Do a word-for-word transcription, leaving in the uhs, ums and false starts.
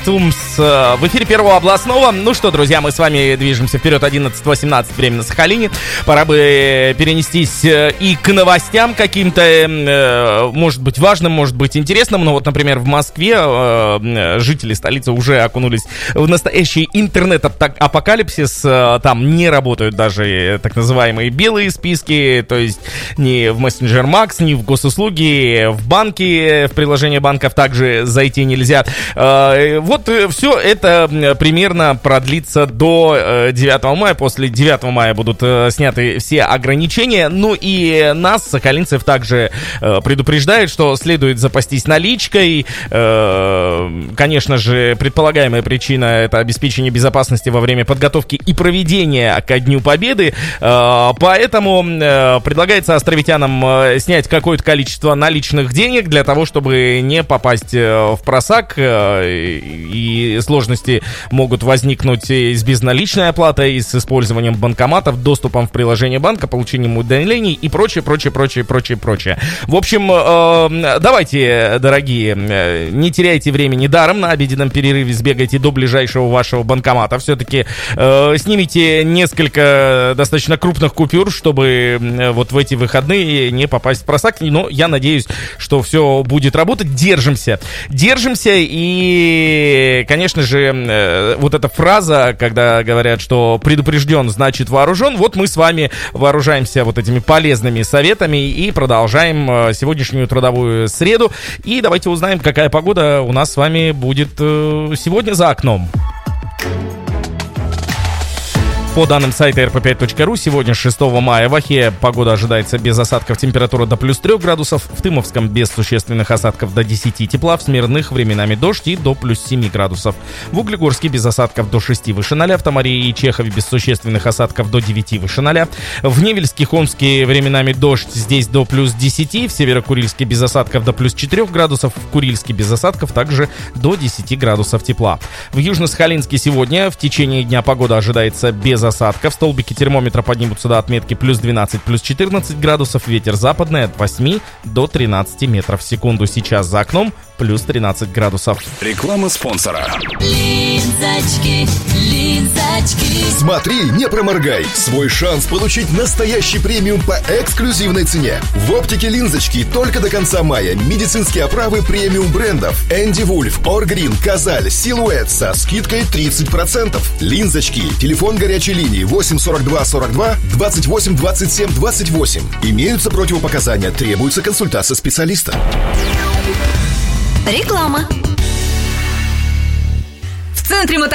Тумс в эфире Первого областного. Ну что, друзья, мы с вами движемся вперед. Одиннадцать восемнадцать, время на Сахалине. Пора бы перенестись и к новостям каким-то, может быть, важным, может быть, интересным. Ну вот, например, в Москве жители столицы уже окунулись в настоящий интернет-апокалипсис. Там не работают даже так называемые белые списки, то есть ни в Messenger Max, ни в госуслуги, в банки, в приложение банков также зайти нельзя. Вот все это примерно продлится до девятого мая. После девятого мая будут сняты все ограничения. Ну и нас, сахалинцев, также предупреждают, что следует запастись наличкой. Конечно же, предполагаемая причина — это обеспечение безопасности во время подготовки и проведения ко Дню Победы. Поэтому предлагается островитянам снять какое-то количество наличных денег для того, чтобы не попасть в просак. И сложности могут возникнуть и с безналичной оплатой, и с использованием банкоматов, доступом в приложение банка, получением уведомлений и прочее, прочее, прочее, прочее, прочее. В общем, э, давайте, дорогие, не теряйте времени даром, на обеденном перерыве сбегайте до ближайшего вашего банкомата. Все-таки э, снимите несколько достаточно крупных купюр, чтобы э, вот в эти выходные не попасть в просак. Но я надеюсь, что все будет работать. Держимся. Держимся. И, конечно же, э, вот эта фраза, когда говорят, что предупрежден, значит вооружен. Вот мы с вами вооружаемся вот этими полезными советами и продолжаем сегодняшнюю трудовую среду. И давайте узнаем, какая погода у нас с вами будет сегодня за окном. По данным сайта эр пэ пять точка ру, сегодня, шестого мая, в Охе погода ожидается без осадков, температура до плюс трех градусов, в Тымовском без существенных осадков до десяти тепла, в Смирных временами дождь и до плюс семи градусов. В Углегорске без осадков до шести выше ноля, в Томаре и Чехове без существенных осадков до девяти выше ноля, в Невельске, Хомске временами дождь, здесь до плюс десяти, в Северо-Курильске без осадков до плюс четырех градусов, в Курильске без осадков также до десяти градусов тепла. В Южно-Сахалинске сегодня в течение дня погода ожидается без осадков. Столбики термометра поднимутся до отметки плюс двенадцать, плюс четырнадцать градусов. Ветер западный от восьми до тринадцати метров в секунду. Сейчас за окном плюс тринадцать градусов. Реклама спонсора. Линзочки, линзочки. Смотри, не проморгай. Свой шанс получить настоящий премиум по эксклюзивной цене. В оптике Линзочки только до конца мая медицинские оправы премиум брендов Энди Вульф, Оргрин, Казаль, Силуэт со скидкой тридцать процентов. Линзочки. Телефон горячей линии восемь сорок два сорок два двадцать восемь двадцать семь двадцать восемь. Имеются противопоказания, требуется консультация специалиста. Реклама. В центре мотоцикла